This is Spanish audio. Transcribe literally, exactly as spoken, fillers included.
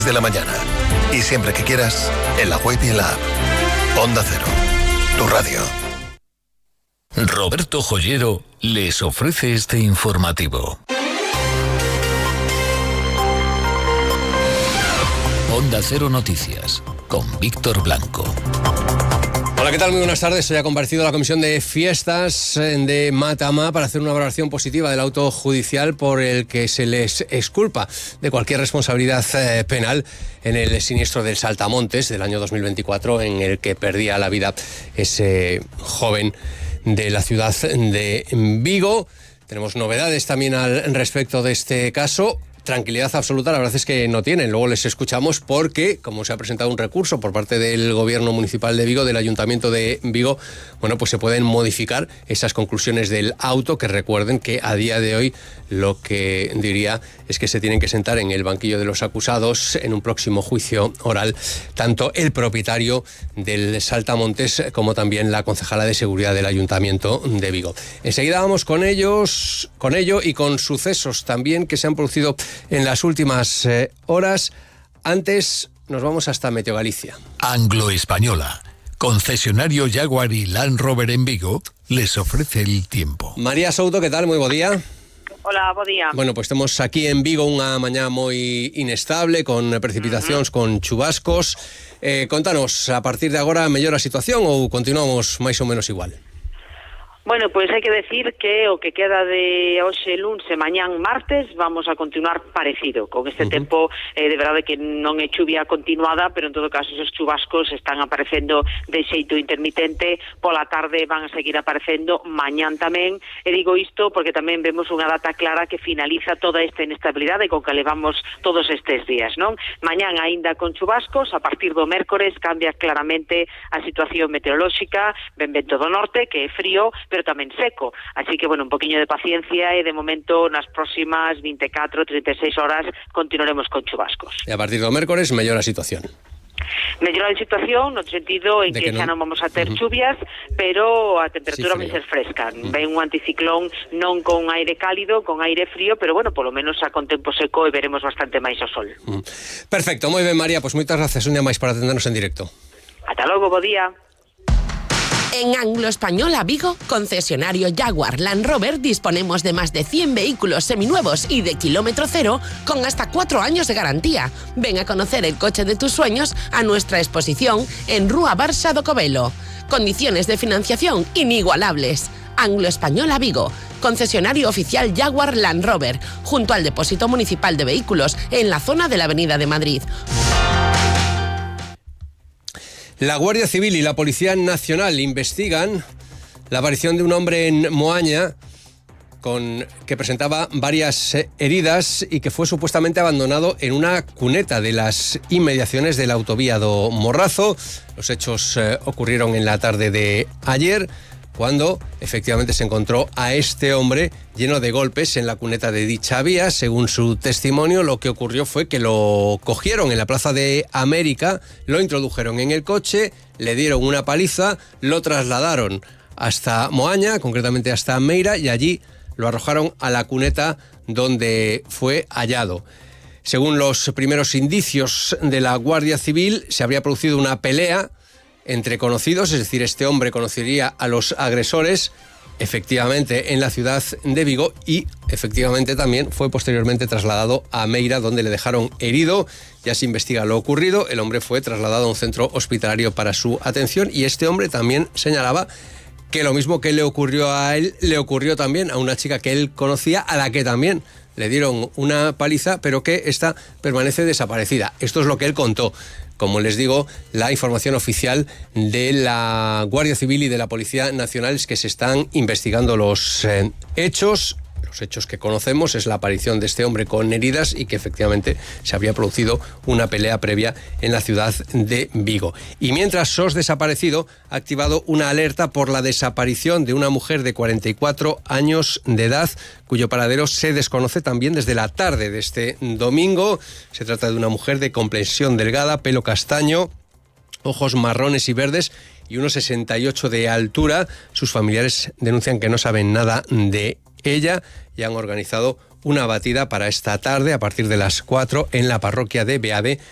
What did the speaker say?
de la mañana. Y siempre que quieras, en la web y en la app. Onda Cero, tu radio. Roberto Joyero les ofrece este informativo. Onda Cero Noticias, con Víctor Blanco. Hola, ¿qué tal? Muy buenas tardes. Hoy ha comparecido la Comisión de Fiestas de Matamá para hacer una valoración positiva del auto judicial por el que se les exculpa de cualquier responsabilidad eh, penal en el siniestro del Saltamontes del año dos mil veinticuatro, en el que perdía la vida ese joven de la ciudad de Vigo. Tenemos novedades también al respecto de este caso. Tranquilidad absoluta, la verdad es que no tienen. Luego les escuchamos porque, como se ha presentado un recurso por parte del Gobierno Municipal de Vigo, del Ayuntamiento de Vigo, bueno, pues se pueden modificar esas conclusiones del auto, que recuerden que a día de hoy lo que diría es que se tienen que sentar en el banquillo de los acusados en un próximo juicio oral tanto el propietario del Saltamontes como también la concejala de seguridad del Ayuntamiento de Vigo. Enseguida vamos con ellos, con ello y con sucesos también que se han producido en las últimas eh, horas. Antes nos vamos hasta Meteo Galicia. Anglo-Española, concesionario Jaguar y Land Rover en Vigo, les ofrece el tiempo. María Souto, ¿qué tal? Muy buen día. Hola, bo día. Bueno, pues temos aquí en Vigo unha mañá moi inestable, con precipitacións, uh-huh. con chubascos. Eh, contanos, a partir de agora mellora a situación ou continuamos máis ou menos igual? Bueno, pois hai que decir que o que queda de hoxe luns e mañán martes vamos a continuar parecido, con este uh-huh. tempo eh, de verdade que non é chuvia continuada, pero en todo caso esos chubascos están aparecendo de xeito intermitente, pola tarde van a seguir aparecendo, mañán tamén, e digo isto porque tamén vemos unha data clara que finaliza toda esta inestabilidade con que levamos todos estes días, non? Mañán aínda con chubascos, a partir do mércores cambia claramente a situación meteorolóxica, ven vento do norte, que é frío, pero tamén seco. Así que, bueno, un poquinho de paciencia e de momento nas próximas vinte e catro, trinta e seis horas continuaremos con chubascos. E a partir do mércores mellora a situación. Mellora a situación no sentido en de que, que non? xa non vamos a ter uh-huh. chuvias, pero a temperatura sí, vai ser fresca. Uh-huh. Ven un anticiclón non con aire cálido, con aire frío, pero bueno, polo menos a con tempo seco e veremos bastante máis o sol. Uh-huh. Perfecto, moi ben, María, pois pues moitas gracias un día máis por atendernos en directo. Ata logo, bo día. En Anglo-Española Vigo, concesionario Jaguar Land Rover, disponemos de más de cien vehículos seminuevos y de kilómetro cero con hasta cuatro años de garantía. Ven a conocer el coche de tus sueños a nuestra exposición en Rúa Barça do Covelo. Condiciones de financiación inigualables. Anglo-Española Vigo, concesionario oficial Jaguar Land Rover, junto al depósito municipal de vehículos en la zona de la Avenida de Madrid. La Guardia Civil y la Policía Nacional investigan la aparición de un hombre en Moaña con, que presentaba varias heridas y que fue supuestamente abandonado en una cuneta de las inmediaciones de la autovía do Morrazo. Los hechos eh, ocurrieron en la tarde de ayer, cuando efectivamente se encontró a este hombre lleno de golpes en la cuneta de dicha vía. Según su testimonio, lo que ocurrió fue que lo cogieron en la Plaza de América, lo introdujeron en el coche, le dieron una paliza, lo trasladaron hasta Moaña, concretamente hasta Meira, y allí lo arrojaron a la cuneta donde fue hallado. Según los primeros indicios de la Guardia Civil, se habría producido una pelea entre conocidos, es decir, este hombre conocería a los agresores efectivamente en la ciudad de Vigo y efectivamente también fue posteriormente trasladado a Meira, donde le dejaron herido. Ya se investiga lo ocurrido, el hombre fue trasladado a un centro hospitalario para su atención y este hombre también señalaba que lo mismo que le ocurrió a él, le ocurrió también a una chica que él conocía, a la que también le dieron una paliza, pero que esta permanece desaparecida. Esto es lo que él contó. Como les digo, la información oficial de la Guardia Civil y de la Policía Nacional es que se están investigando los eh, hechos. Los hechos que conocemos es la aparición de este hombre con heridas y que efectivamente se habría producido una pelea previa en la ciudad de Vigo. Y mientras S O S Desaparecido ha activado una alerta por la desaparición de una mujer de cuarenta y cuatro años de edad, cuyo paradero se desconoce también desde la tarde de este domingo. Se trata de una mujer de complexión delgada, pelo castaño, ojos marrones y verdes y unos sesenta y ocho de altura. Sus familiares denuncian que no saben nada de ella y han organizado una batida para esta tarde a partir de las cuatro en la parroquia de Beade